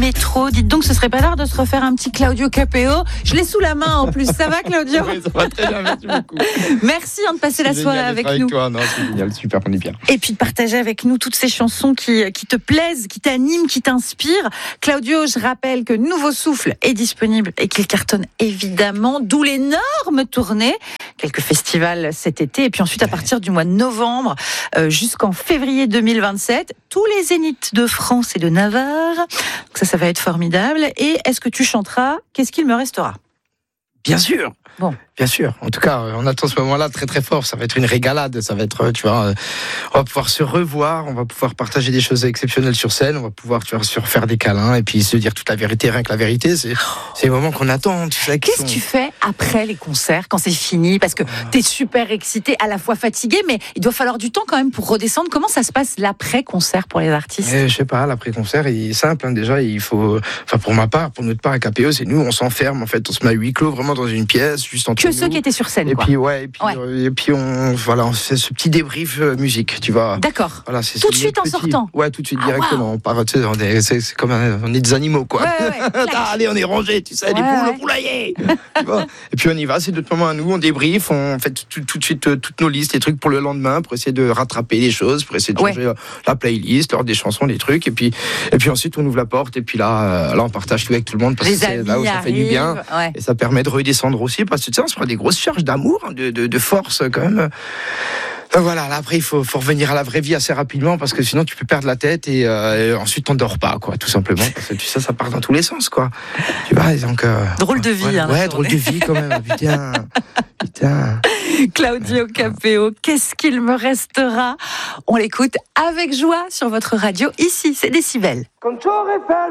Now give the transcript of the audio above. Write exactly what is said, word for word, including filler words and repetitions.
métro. Dites donc, ce serait pas l'heure de se refaire un petit Claudio Capéo. Je l'ai sous la main en plus. Ça va, Claudio? Oui, ça va très bien, merci beaucoup. Merci hein, de passer C'est la soirée avec, avec nous. Toi. Non, c'est génial, super, on est bien. Et puis de partager avec nous toutes ces chansons qui, qui te plaisent, qui t'animent, qui t'inspirent. Claudio, je rappelle que Nouveau Souffle est disponible et qu'il cartonne évidemment, d'où l'énorme tournée. Quelques festivals cet été et puis ensuite à partir du mois de novembre euh, jusqu'en février deux mille vingt-sept, tous les zéniths de France et de Navarre. Donc ça, ça va être formidable. Et est-ce que tu chanteras Qu'est-ce qu'il me restera? Bien sûr. Bon. Bien sûr. En tout cas, on attend ce moment-là très très fort. Ça va être une régalade. Ça va être, tu vois, on va pouvoir se revoir. On va pouvoir partager des choses exceptionnelles sur scène. On va pouvoir, tu vois, se refaire des câlins et puis se dire toute la vérité. Rien que la vérité, c'est, c'est les moments qu'on attend. Tu sais, Qu'est-ce sont... que tu fais après les concerts, quand c'est fini? Parce que t'es super excité, à la fois fatigué, mais il doit falloir du temps quand même pour redescendre. Comment ça se passe l'après-concert pour les artistes? Et, je sais pas, l'après-concert, il est simple. Hein, déjà, il faut, enfin pour ma part, pour notre part à K P O, c'est nous, on s'enferme. En fait, on se met à huis clos, vraiment dans une pièce, juste entre Que nous. ceux qui étaient sur scène, et quoi. puis ouais, et puis, Ouais. euh, et puis on, voilà, on fait ce petit débrief euh, musique, tu vois. D'accord. Voilà, c'est, Tout c'est de suite en petit... sortant. Ouais, tout de suite Ah, directement. wow. On part, tu sais, on est, c'est, c'est comme un, on est des animaux, quoi. Ouais, ouais, ouais. Ah, allez, on est rangés, tu sais, Ouais, les poules ouais. au poulailler. Tu vois. Et puis on y va, c'est notre moment à nous, on débrief, on fait tout, tout de suite euh, toutes nos listes, les trucs pour le lendemain, pour essayer de rattraper les choses, pour essayer de Ouais. changer euh, la playlist, lors des chansons, des trucs, et puis, et puis ensuite on ouvre la porte, et puis là, euh, là on partage tout avec tout le monde parce Les que c'est amis là où ça fait du bien. arrivent, ouais. Et ça permet de redescendre aussi, parce que tu sais, on se prend des grosses charges d'amour, de, de, de force quand même. Donc voilà, là après il faut, faut revenir à la vraie vie assez rapidement parce que sinon tu peux perdre la tête et, euh, et ensuite t'endors pas, quoi, tout simplement. Parce que tu sais, ça part dans tous les sens, quoi. Tu vois, et donc. Euh, Drôle de vie, ouais, hein, ouais, la drôle de journée. vie quand même. Putain, putain. Claudio Capéo, qu'est-ce qu'il me restera? On l'écoute avec joie sur votre radio. Ici, c'est Décibel. Quand j'aurais fait